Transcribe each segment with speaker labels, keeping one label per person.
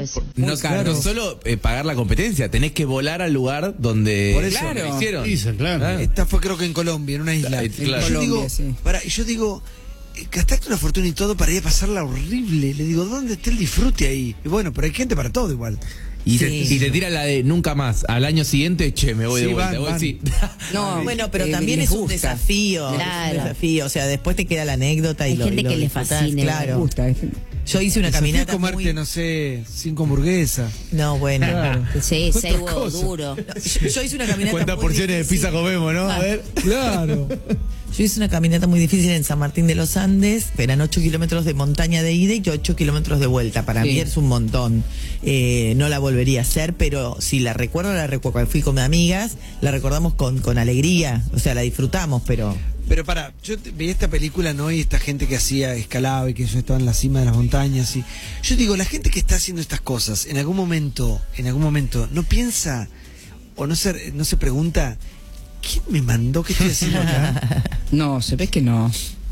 Speaker 1: eso.
Speaker 2: No,
Speaker 3: claro.
Speaker 2: no solo pagar la competencia, tenés que volar al lugar donde
Speaker 3: Por eso,
Speaker 2: lo hicieron.
Speaker 4: Claro.
Speaker 3: Esta fue creo que en Colombia, en una isla.
Speaker 2: Claro.
Speaker 3: Yo digo,
Speaker 5: Colombia, sí.
Speaker 3: yo digo, gastaste una fortuna y todo para ir a pasarla horrible. Le digo, ¿dónde está el disfrute ahí? Y bueno, pero hay gente para todo igual.
Speaker 2: Y,
Speaker 5: Sí.
Speaker 2: te tira la de nunca más. Al año siguiente, che, me voy
Speaker 3: Sí,
Speaker 2: de vuelta.
Speaker 3: van,
Speaker 2: Vos
Speaker 3: van.
Speaker 2: decís,
Speaker 5: No,
Speaker 6: Bueno, pero también
Speaker 5: les
Speaker 6: es un
Speaker 5: gusta.
Speaker 6: desafío.
Speaker 1: Claro.
Speaker 6: Es un desafío. O sea, después te queda la anécdota y
Speaker 1: Hay
Speaker 6: lo
Speaker 1: gente
Speaker 6: y lo
Speaker 1: que le
Speaker 6: disfrutás,
Speaker 1: fascina,
Speaker 5: Me
Speaker 6: Claro.
Speaker 5: gusta.
Speaker 6: Yo hice una
Speaker 3: Desafío
Speaker 6: caminata
Speaker 3: comerte,
Speaker 6: muy...
Speaker 3: no sé, 5 hamburguesas.
Speaker 6: No, bueno.
Speaker 1: Sí, 6
Speaker 3: Otras
Speaker 1: huevos
Speaker 3: cosas.
Speaker 1: duros.
Speaker 6: Yo hice una caminata
Speaker 2: ¿cuántas
Speaker 6: muy
Speaker 2: porciones de
Speaker 6: difícil.
Speaker 2: pizza comemos, no? A ver.
Speaker 3: Claro.
Speaker 6: Yo hice una caminata muy difícil en San Martín de los Andes. Eran 8 kilómetros de montaña de ida y 8 kilómetros de vuelta. Para
Speaker 5: Sí.
Speaker 6: mí es un montón. No la volvería a hacer, pero si la recuerdo, Cuando fui con mis amigas, la recordamos con alegría. O sea, la disfrutamos, pero...
Speaker 3: Pero veía esta película, ¿no? Y esta gente que hacía escalaba y que yo estaba en la cima de las montañas. Y yo digo, la gente que está haciendo estas cosas, en algún momento, no piensa o no se pregunta, ¿quién me mandó? ¿Qué estoy haciendo acá?
Speaker 5: No, se ve que no.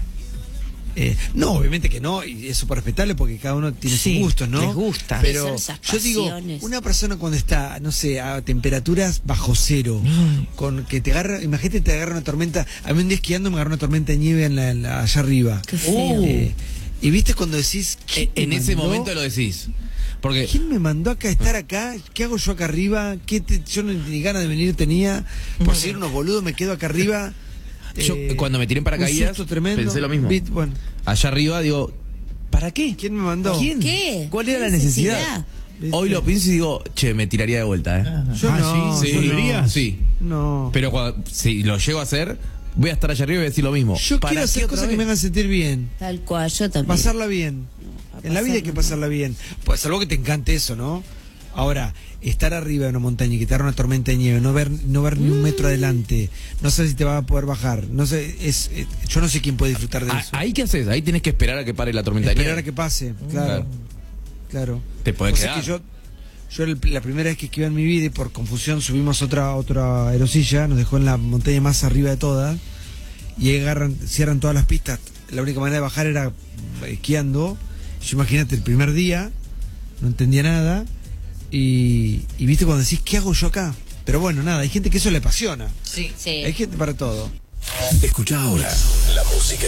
Speaker 3: No, obviamente que no, y es súper respetable porque cada uno tiene
Speaker 6: Sí,
Speaker 3: sus gustos, ¿no?
Speaker 6: les gusta.
Speaker 3: Pero
Speaker 1: Son esas
Speaker 3: yo digo,
Speaker 1: pasiones.
Speaker 3: una persona cuando está, no sé, a temperaturas bajo cero, con que te agarra, imagínate te agarra una tormenta, a mí un día esquiando me agarró una tormenta de nieve allá arriba.
Speaker 1: Qué feo.
Speaker 3: Y viste cuando decís, ¿quién
Speaker 2: En
Speaker 3: me
Speaker 2: ese
Speaker 3: mandó?
Speaker 2: momento lo decís. Porque
Speaker 3: ¿Quién me mandó acá a estar acá? ¿Qué hago yo acá arriba? Yo ni ganas de venir tenía. Por ser unos boludos me quedo acá arriba.
Speaker 2: yo cuando me tiré en paracaídas,
Speaker 3: un susto tremendo.
Speaker 2: pensé lo mismo.
Speaker 3: Bueno,
Speaker 2: Allá arriba digo, ¿para qué?
Speaker 3: ¿quién me mandó?
Speaker 2: ¿Quién?
Speaker 1: ¿Qué?
Speaker 2: ¿Cuál era
Speaker 1: ¿Qué
Speaker 2: la necesidad?
Speaker 3: ¿Viste?
Speaker 2: Hoy lo pienso y digo, che, me tiraría de vuelta,
Speaker 3: Yo no,
Speaker 2: sí,
Speaker 3: yo no.
Speaker 4: ¿volverías?
Speaker 2: Sí.
Speaker 3: No.
Speaker 2: Pero si lo llego a hacer, voy a estar allá arriba y voy a decir lo mismo.
Speaker 3: Yo
Speaker 2: ¿Para
Speaker 3: quiero
Speaker 2: qué
Speaker 3: hacer
Speaker 2: otra
Speaker 3: cosas
Speaker 2: vez?
Speaker 3: que me hagan sentir bien.
Speaker 1: Tal cual, yo también.
Speaker 3: Pasarla bien. En la vida hay que pasarla bien. Pues salvo que te encante eso, ¿no? Ahora, estar arriba de una montaña y que te agarra una tormenta de nieve, no ver ni un metro adelante, no sé si te va a poder bajar, no sé, yo no sé quién puede disfrutar de eso.
Speaker 2: ¿Ahí qué haces? Ahí tenés que esperar a que pare la tormenta de
Speaker 3: Esperar
Speaker 2: nieve.
Speaker 3: a que pase, claro.
Speaker 2: Te podés
Speaker 3: O sea
Speaker 2: quedar.
Speaker 3: que yo la primera vez que esquivé en mi vida y por confusión subimos otra aerosilla, nos dejó en la montaña más arriba de todas y ahí cierran todas las pistas. La única manera de bajar era esquiando. Yo imagínate el primer día, no entendía nada y viste cuando decís, ¿qué hago yo acá? Pero bueno, nada, hay gente que eso le apasiona.
Speaker 6: Sí.
Speaker 1: Sí.
Speaker 3: Hay gente para todo.
Speaker 7: Escucha ahora la música